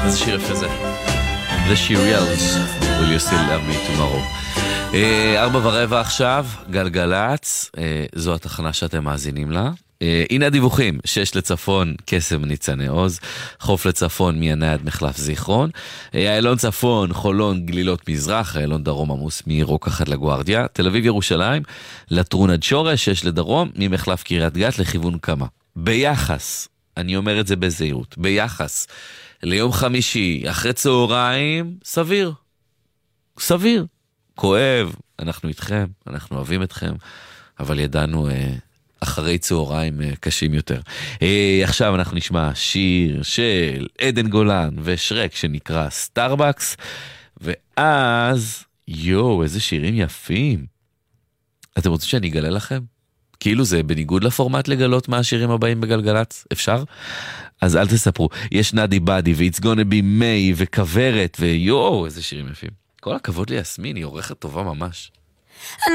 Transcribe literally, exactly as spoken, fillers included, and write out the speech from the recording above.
איזה שיר יפה זה. The Shirelles, Will You Still Love Me Tomorrow. ארבע ורבע עכשיו, גלגלץ, זו התחנה שאתם מאזינים לה. הנה הדיווחים, שש לצפון, קסם ניצני עוז, חוף לצפון, מינה עד מחלף זיכרון, איילון צפון, חולון, גלילות מזרח, איילון דרום עמוס מרוקח עד לגוארדיה, תל אביב ירושלים, לטרון עד שורש, שש לדרום, ממחלף קריית גת לכיוון קמה. ביחס, אני אומר את זה בזהירות, ביחס ליום חמישי, אחרי צהריים, סביר, סביר, כואב, אנחנו איתכם, אנחנו אוהבים אתכם, אבל ידענו אה, אחרי צהריים אה, קשים יותר. אה, עכשיו אנחנו נשמע שיר של עדן גולן ושרק שנקרא סטארבקס, ואז, יו, איזה שירים יפים. אתם רוצים שאני אגלה לכם? כאילו זה בניגוד לפורמט לגלות מה השירים הבאים בגלגלץ, אפשר? אז אל תספרו, יש נדי בדי ו-It's gonna be May וכברת ויו, איזה שירים יפים. כל הכבוד ליסמין, היא עורכת טובה ממש. אני